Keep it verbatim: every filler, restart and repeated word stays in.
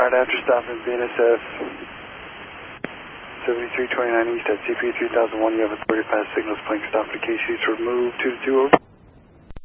Alright, after stopping B N S F seventy-three twenty-nine East at C P three thousand one, you have authority to pass signals playing stop in case sheets removed two to two over.